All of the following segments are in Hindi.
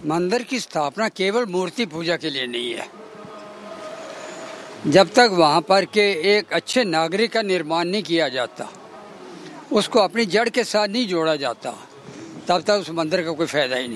मंदिर की स्थापना केवल मूर्ति पूजा के लिए नहीं है। जब तक वहाँ पर के एक अच्छे नागरिक का निर्माण नहीं किया जाता, उसको अपनी जड़ के साथ नहीं जोड़ा जाता, तब तक उस मंदिर का कोई फायदा ही नहीं।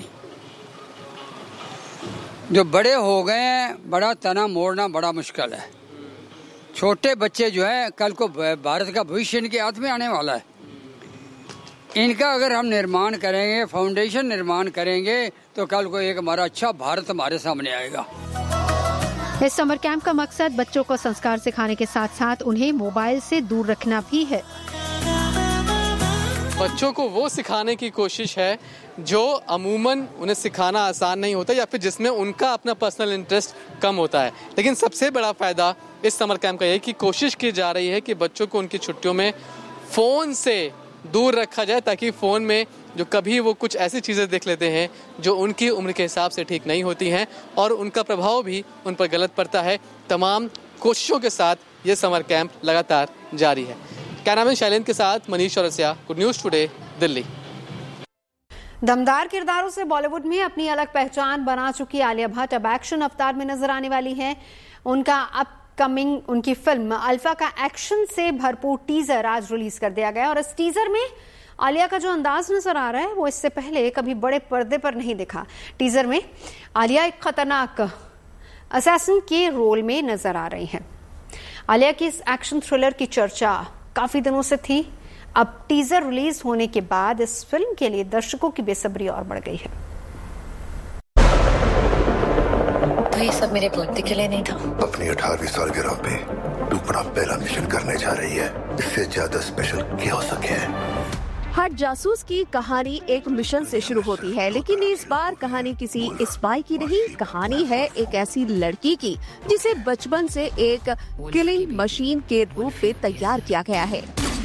जो बड़े हो गए हैं, बड़ा तना मोड़ना बड़ा मुश्किल है। छोटे बच्चे जो हैं, कल को भारत का भविष्य इनके हाथ में आने वाला है। इनका अगर हम निर्माण करेंगे, फाउंडेशन निर्माण करेंगे, तो कल को एक हमारा अच्छा भारत हमारे सामने आएगा। इस समर कैंप का मकसद बच्चों को संस्कार सिखाने के साथ साथ उन्हें मोबाइल से दूर रखना भी है। बच्चों को वो सिखाने की कोशिश है जो अमूमन उन्हें सिखाना आसान नहीं होता, या फिर जिसमें उनका अपना पर्सनल इंटरेस्ट कम होता है। लेकिन सबसे बड़ा फायदा इस समर कैंप का ये कि कोशिश की जा रही है कि बच्चों को उनकी छुट्टियों में फ़ोन से दूर रखा जाए, ताकि फ़ोन में जो कभी वो कुछ ऐसी चीज़ें देख लेते हैं जो उनकी उम्र के हिसाब से ठीक नहीं होती हैं और उनका प्रभाव भी उन पर गलत पड़ता है। तमाम कोशिशों के साथ ये समर कैंप लगातार जारी है। कैमरामैन शैलेंद्र के साथ Manish Chaurasia, good news today, Delhi. दमदार किरदारों से बॉलीवुड में अपनी अलग पहचान बना चुकी आलिया भट्ट अब एक्शन अवतार में नजर आने वाली हैं। उनकी फिल्म अल्फा का एक्शन से भरपूर टीजर आज रिलीज कर दिया गया और इस टीजर में आलिया का जो अंदाज नजर आ रहा है वो इससे पहले कभी बड़े पर्दे पर नहीं दिखा। टीजर में आलिया एक खतरनाक असैसिन के रोल में नजर आ रही हैं। आलिया की इस एक्शन थ्रिलर की चर्चा काफी दिनों से थी। अब टीजर रिलीज होने के बाद इस फिल्म के लिए दर्शकों की बेसब्री और बढ़ गई है। तो ये सब मेरे बर्थडे के लिए नहीं था। अपनी 18वीं सालगिरह पे तू अपना पहला मिशन करने जा रही है। इससे ज्यादा स्पेशल क्या हो सके? हर जासूस की कहानी एक मिशन से शुरू होती है, लेकिन इस बार कहानी किसी स्पाई की नहीं, कहानी है एक ऐसी लड़की की जिसे बचपन से एक किलिंग मशीन के रूप में तैयार किया गया है।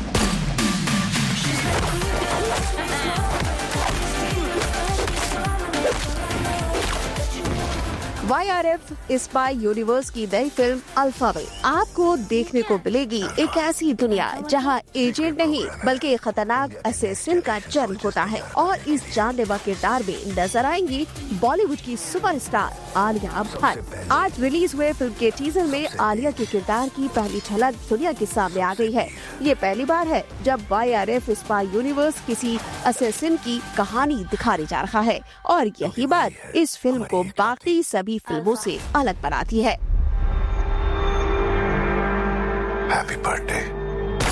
YRF स्पाई यूनिवर्स की नई फिल्म अल्फा में आपको देखने को मिलेगी एक ऐसी दुनिया जहां एजेंट नहीं बल्कि खतरनाक असैसिन का जन्म होता है और इस जानलेवा किरदार में नजर आएंगी बॉलीवुड की सुपरस्टार आलिया भट्ट। आज रिलीज हुए फिल्म के टीजर में आलिया के किरदार की पहली झलक दुनिया के सामने आ गई है। ये पहली बार है जब YRF स्पाई यूनिवर्स किसी असैसिन की कहानी दिखाने जा रहा है और यही बात इस फिल्म को बाकी सभी फिल्मों से अलग बनाती है। Happy birthday.